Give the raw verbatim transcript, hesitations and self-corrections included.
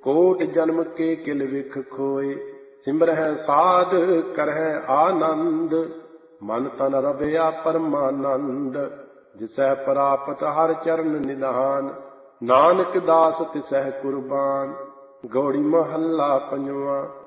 ਕੋਟ ਜਨਮ ਕੇ ਕਿਲ ਵਿਖ ਖੋਏ। ਸਿਮਰਹਿ ਸਾਧ ਕਰਹਿ ਆਨੰਦ, ਮਨ ਤਨ ਰਵਿਆ ਪਰਮਾਨੰਦ। ਜਿਸਹਿ ਪ੍ਰਾਪਤ ਹਰਿ ਚਰਨ ਨਿਧਾਨ, ਨਾਨਕ ਦਾਸ ਤਿਸਹਿ ਕੁਰਬਾਨ। ਗੌੜੀ ਮਹੱਲਾ ਪੰਜਵਾਂ।